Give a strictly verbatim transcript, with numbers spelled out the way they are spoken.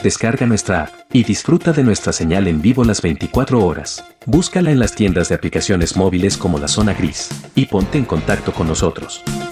Descarga nuestra app y disfruta de nuestra señal en vivo las veinticuatro horas. Búscala en las tiendas de aplicaciones móviles como La Zona Gris y ponte en contacto con nosotros.